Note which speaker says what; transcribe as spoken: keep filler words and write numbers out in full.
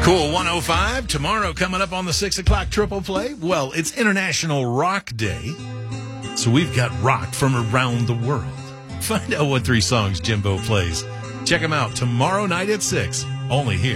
Speaker 1: Cool one oh five. Tomorrow coming up on the six o'clock triple play. Well, it's International Rock Day. So we've got rock from around the world. Find out what three songs Jimbo plays. Check them out tomorrow night at six. Only here.